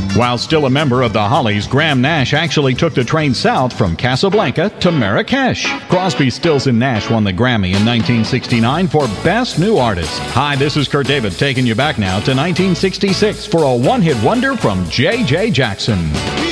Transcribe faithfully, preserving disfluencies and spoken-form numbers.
While still a member of the Hollies, Graham Nash actually took the train south from Casablanca to Marrakesh. Crosby, Stills and Nash won the Grammy in nineteen sixty-nine for Best New Artist. Hi, this is Kurt David taking you back now to nineteen sixty-six for a one-hit wonder from J J Jackson.